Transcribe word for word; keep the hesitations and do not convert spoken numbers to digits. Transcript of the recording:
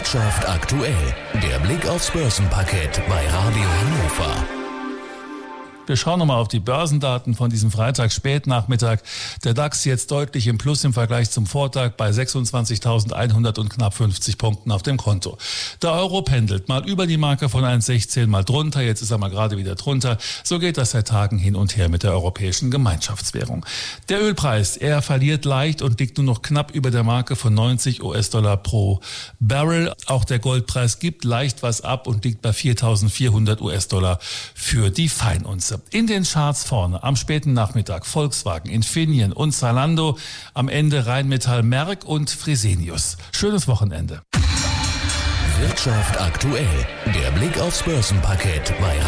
Wirtschaft aktuell. Der Blick aufs Börsenparkett bei Radio Hannover. Wir schauen nochmal auf die Börsendaten von diesem Freitag Spätnachmittag. Der DAX jetzt deutlich im Plus im Vergleich zum Vortag bei sechsundzwanzigtausendeinhundert und knapp fünfzig Punkten auf dem Konto. Der Euro pendelt mal über die Marke von eins Komma sechzehn, mal drunter. Jetzt ist er mal gerade wieder drunter. So geht das seit Tagen hin und her mit der europäischen Gemeinschaftswährung. Der Ölpreis, er verliert leicht und liegt nur noch knapp über der Marke von neunzig US-Dollar pro Barrel. Auch der Goldpreis gibt leicht was ab und liegt bei viertausendvierhundert US-Dollar für die Feinunze. In den Charts vorne am späten Nachmittag Volkswagen, Infineon und Zalando. Am Ende Rheinmetall, Merck und Fresenius. Schönes Wochenende. Wirtschaft aktuell. Der Blick aufs Börsenparkett bei